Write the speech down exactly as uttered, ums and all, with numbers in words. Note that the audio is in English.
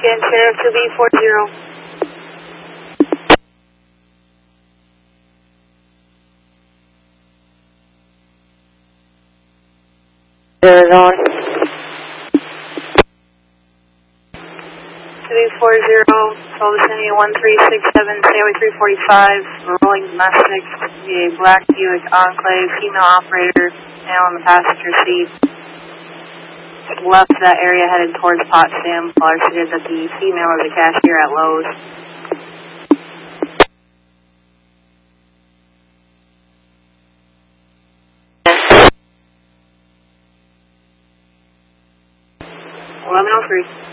Lincoln, Sheriff two B four zero. Arizona. two B four zero, call vicinity one three six seven, Stairway three forty-five, rolling domestic, a black Buick Enclave, female operator, male on the passenger seat. Left that area headed towards Potsdam. Caller stated that the female is a cashier at Lowe's. eleven oh three.